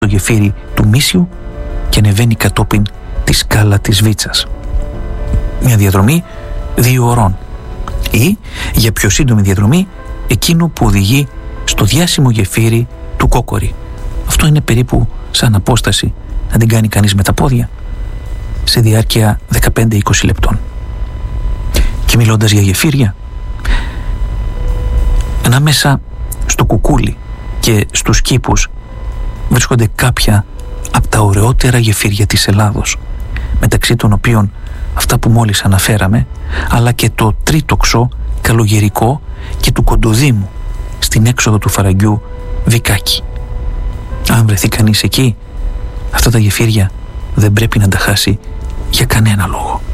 το γεφύρι του Μίσιου και ανεβαίνει κατόπιν τη σκάλα της Βίτσας. Μια διαδρομή 2 ωρών ή, για πιο σύντομη διαδρομή, εκείνο που οδηγεί στο διάσημο γεφύρι του Κόκορη. Αυτό είναι περίπου σαν απόσταση να την κάνει κανείς με τα πόδια σε διάρκεια 15-20 λεπτών. Και μιλώντας για γεφύρια, ανάμεσα στο Κουκούλι και στους Κήπους βρίσκονται κάποια από τα ωραιότερα γεφύρια της Ελλάδος, μεταξύ των οποίων αυτά που μόλις αναφέραμε, αλλά και το Τρίτοξο, Καλογερικό και του Κοντοδήμου στην έξοδο του Φαραγγιού Βικάκη. Αν βρεθεί κανείς εκεί, αυτά τα γεφύρια δεν πρέπει να τα χάσει για κανένα λόγο.